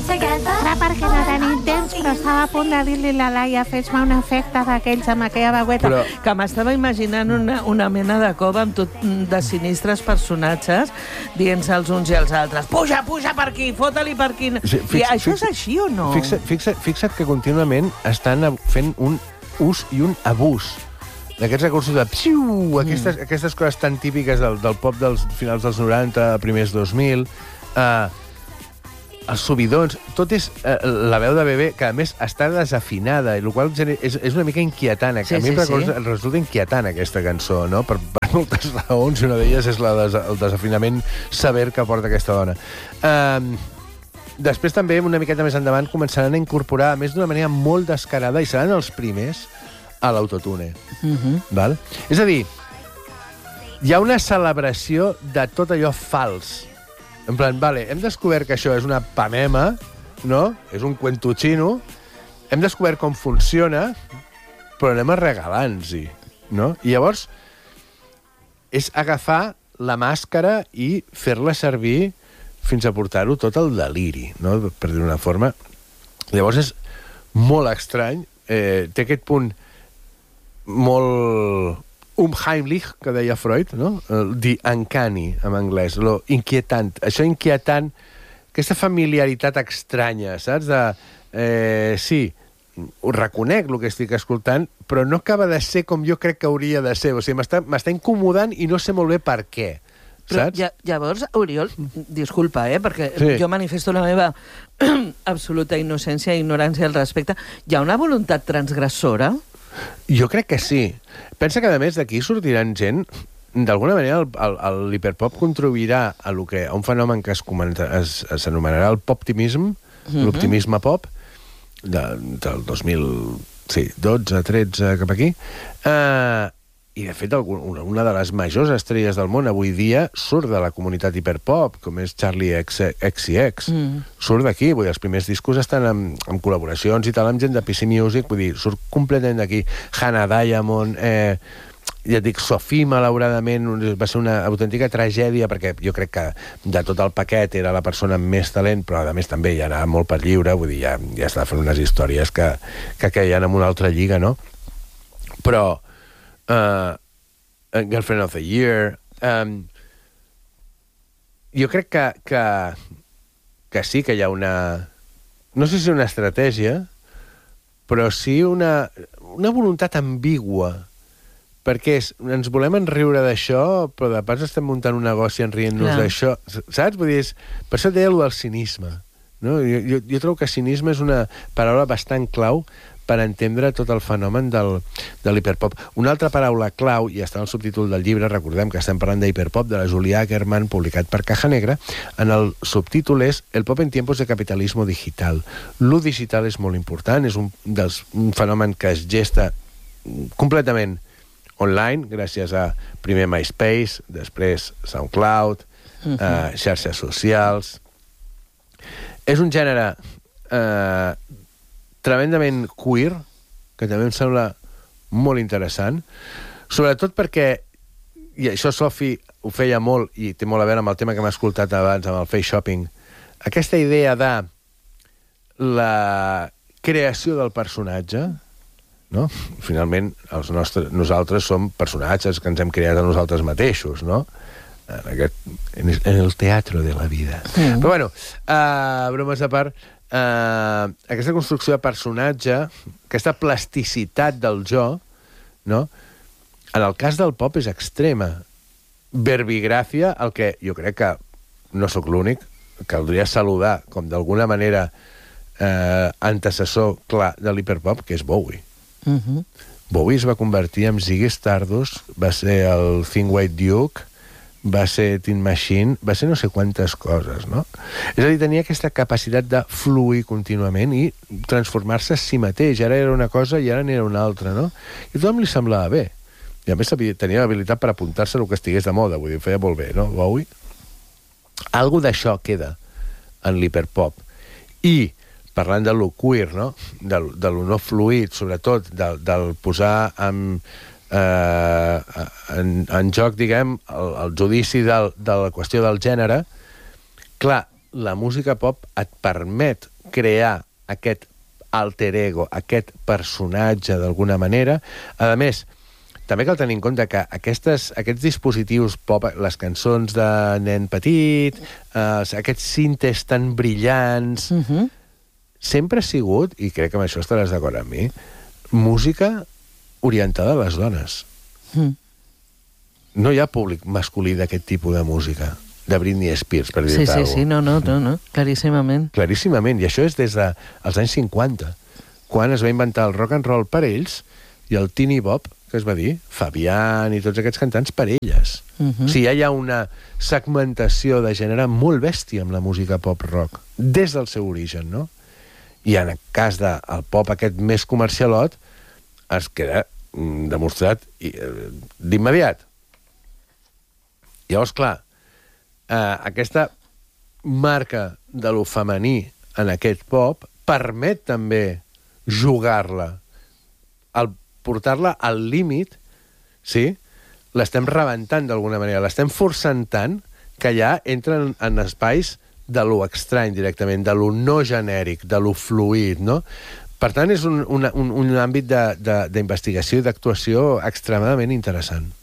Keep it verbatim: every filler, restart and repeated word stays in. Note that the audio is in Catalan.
Era perquè no tenim temps, però estava a punt de dir-li a la Laia fes-me un efecte d'aquells amb aquella veueta, però... que m'estava imaginant una, una mena de cova amb tot de sinistres personatges dient-se els uns i els altres puja, puja per aquí, fota-li per aquí. Sí, fix, I això fix, és així o no? Fixa't, fixa't, fixa't que contínuament estan fent un ús i un abús d'aquests recursos de psiu, aquestes, mm. aquestes coses tan típiques del, del pop dels finals dels noranta, primers dos mil, eh, els subidons, tot és eh, la veu de bebè, que a més està desafinada, i el qual és, és una mica inquietant. Sí, a mi sí, em sí. resulta inquietant aquesta cançó, no? Per, per moltes raons, i una d'elles és la des, el desafinament sever que porta aquesta dona. Eh, després també, una miqueta més endavant, començaran a incorporar, a més d'una manera molt descarada, i seran els primers, a l'autotune. Uh-huh. Val? És a dir, hi ha una celebració de tot allò fals. En plan, vale, hem descobert que això és una panema, no? És un cuentuchino. Hem descobert com funciona, però anem regalant-hi, no? I llavors és agafar la màscara i fer-la servir fins a portar-ho tot al deliri, no? Per dir una forma. Llavors és molt estrany. Eh, té aquest punt molt unheimlich, que deia Freud, no? El the uncanny, en anglès, lo inquietant. Això inquietant, aquesta familiaritat estranya, saps? De, eh, sí, ho reconec, el que estic escoltant, però no acaba de ser com jo crec que hauria de ser. O sigui, m'està incomodant i no sé molt bé per què. Però ja, llavors, Oriol, disculpa, eh, perquè sí. jo manifesto la meva absoluta innocència i ignorància al respecte. Hi ha una voluntat transgressora? Jo crec que sí. Pensa que, a més, d'aquí sortiran gent... D'alguna manera, l'hiperpop contribuirà a, lo que, a un fenomen que s'anomenarà el poptimisme, mm-hmm. l'optimisme pop, de, del dos mil dotze, tretze, cap aquí. Uh, I, de fet, una, una de les majors estrelles del món avui dia surt de la comunitat hiperpop, com és Charlie X C X. Mm. Surt d'aquí, vull dir, els primers discos estan amb, amb col·laboracions i tal, amb gent de P C Music, vull dir, surt completament d'aquí. Hannah Diamond, eh, ja et dic, Sophie, malauradament, va ser una autèntica tragèdia, perquè jo crec que de tot el paquet era la persona amb més talent, però a més també ja anava molt per lliure, vull dir, ja, ja estava fent unes històries que, que queien en una altra lliga, no? Però Uh, Girlfriend of the Year. Um, jo crec que, que, que sí que hi ha una... No sé si una estratègia, però sí una, una voluntat ambigua. Perquè és, ens volem enriure d'això, però de pas estem muntant un negoci enrient-nos d'això. Saps? Vull dir, és, per això deia allò del cinisme. No? Jo, jo, jo trobo que cinisme és una paraula bastant clau per entendre tot el fenomen del, de l'hiperpop. Una altra paraula clau, i està en el subtítol del llibre, recordem que estem parlant d'hiperpop, de la Julia Ackerman, publicat per Caja Negra, en el subtítol és El pop en tiempos de capitalismo digital. Lo digital és molt important, és un, dels, un fenomen que es gesta completament online, gràcies a primer MySpace, després SoundCloud, uh-huh. eh, xarxes socials. És un gènere eh, tremendament queer, que també em sembla molt interessant, sobretot perquè, i això Sophie ho feia molt, i té molt a veure amb el tema que hem escoltat abans, amb el face shopping, aquesta idea de la creació del personatge, no? Finalment, els nostres, nosaltres som personatges que ens hem creat a nosaltres mateixos, no? En, aquest, en el teatre de la vida. Mm. Però, bueno, uh, bromes a part, Uh, aquesta construcció de personatge, aquesta plasticitat del jo, no? En el cas del pop és extrema. Verbigràcia, el que jo crec que no sóc l'únic, caldria saludar com d'alguna manera eh, antecessor clar de l'hiperpop, que és Bowie. Uh-huh. Bowie es va convertir en Ziggy Stardust, va ser el Think White Duke, va ser Tin Machine, va ser no sé quantes coses, no? És a dir, tenia aquesta capacitat de fluir contínuament i transformar-se a si mateix. Ara era una cosa i ara n'era una altra, no? I a tothom li semblava bé. I a més tenia l'habilitat per apuntar-se a el que estigués de moda, vull dir, feia molt bé, no? Bowie. Algo d'això queda en l'hiperpop. I, parlant de lo queer, no? De, de lo no fluid, sobretot, del, del posar en... Uh, en, en joc, diguem, el, el judici del, de la qüestió del gènere, clar, la música pop et permet crear aquest alter ego, aquest personatge d'alguna manera. A més, també cal tenir en compte que aquestes, aquests dispositius pop, les cançons de nen petit, eh, aquests cintes tan brillants, uh-huh. sempre ha sigut, i crec que amb això estaràs d'acord amb mi, música orientada a les dones. Mm. No hi ha públic masculí d'aquest tipus de música, de Britney Spears, per dir-te sí, alguna cosa. Sí, sí, no, no, no, no, claríssimament. Claríssimament, i això és des dels anys cinquanta, quan es va inventar el rock and roll per ells i el teeny bop, que es va dir, Fabián i tots aquests cantants per elles. Uh-huh. O sigui, ja hi ha una segmentació de gènere molt bèstia amb la música pop-rock, des del seu origen, no? I en el cas del pop aquest més comercialot, es queda demostrat d'immediat. Llavors, clar, eh, aquesta marca de lo femení en aquest pop permet també jugar-la, el portar-la al límit, sí? L'estem rebentant d'alguna manera, l'estem forçant tant que ja entren en espais de lo estrany directament, de lo no genèric, de lo fluid, no? Per tant, és un, un, un àmbit d'investigació i d'actuació extremadament interessant.